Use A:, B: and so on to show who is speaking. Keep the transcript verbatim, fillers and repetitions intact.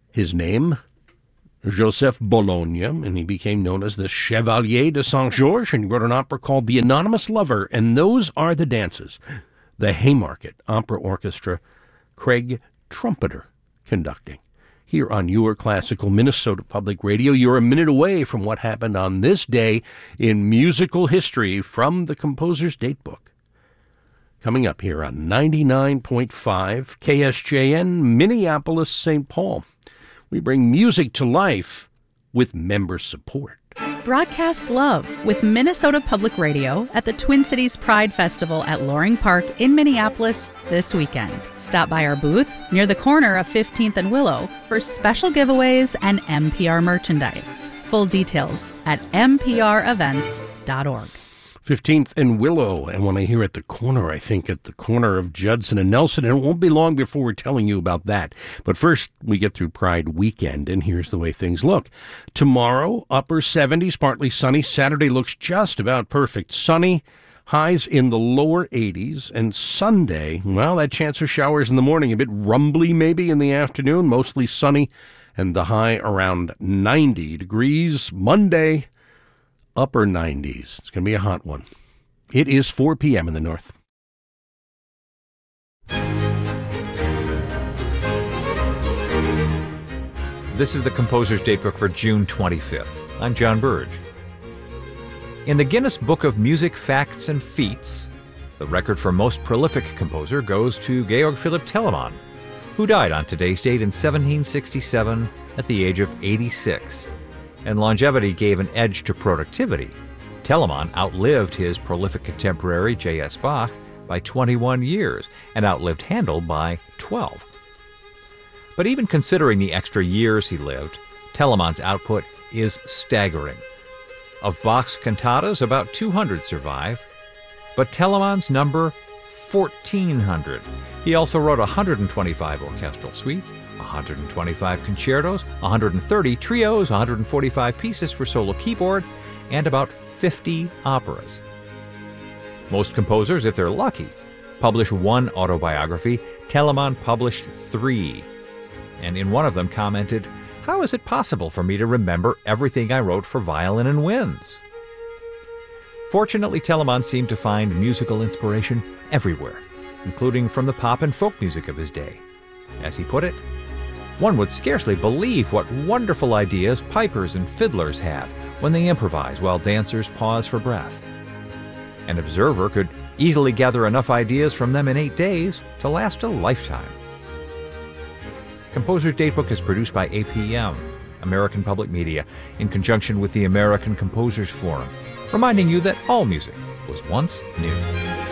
A: His name, Joseph Bologna, and he became known as the Chevalier de Saint-Georges, and he wrote an opera called The Anonymous Lover, and those are the dances. The Haymarket Opera Orchestra, Craig Trumpeter conducting. Here on your classical Minnesota Public Radio, you're a minute away from what happened on this day in musical history from the Composer's Datebook. Coming up here on ninety-nine point five K S J N, Minneapolis, Saint Paul. We bring music to life with member support.
B: Broadcast love with Minnesota Public Radio at the Twin Cities Pride Festival at Loring Park in Minneapolis this weekend. Stop by our booth near the corner of fifteenth and Willow for special giveaways and N P R merchandise. Full details at m p r events dot org.
A: fifteenth and Willow, and when I hear at the corner, I think at the corner of Judson and Nelson, and it won't be long before we're telling you about that. But first, we get through Pride weekend, and here's the way things look. Tomorrow, upper seventies, partly sunny. Saturday looks just about perfect. Sunny, highs in the lower eighties, and Sunday, well, that chance of showers in the morning, a bit rumbly maybe in the afternoon, mostly sunny, and the high around ninety degrees. Monday, upper nineties. It's going to be a hot one. It is four p.m. in the north.
C: This is the Composer's Datebook for June twenty-fifth. I'm John Burge. In the Guinness Book of Music Facts and Feats, the record for most prolific composer goes to Georg Philipp Telemann, who died on today's date in seventeen sixty-seven at the age of eighty-six. And longevity gave an edge to productivity. Telemann outlived his prolific contemporary J S Bach by twenty-one years and outlived Handel by twelve. But even considering the extra years he lived, Telemann's output is staggering. Of Bach's cantatas, about two hundred survive, but Telemann's number, fourteen hundred. He also wrote one hundred twenty-five orchestral suites, one hundred twenty-five concertos, one hundred thirty trios, one hundred forty-five pieces for solo keyboard, and about fifty operas. Most composers, if they're lucky, publish one autobiography. Telemann published three, and in one of them commented, "How is it possible for me to remember everything I wrote for violin and winds?" Fortunately, Telemann seemed to find musical inspiration everywhere, including from the pop and folk music of his day. As he put it, "One would scarcely believe what wonderful ideas pipers and fiddlers have when they improvise while dancers pause for breath. An observer could easily gather enough ideas from them in eight days to last a lifetime." Composer's Datebook is produced by A P M, American Public Media, in conjunction with the American Composers Forum, reminding you that all music was once new.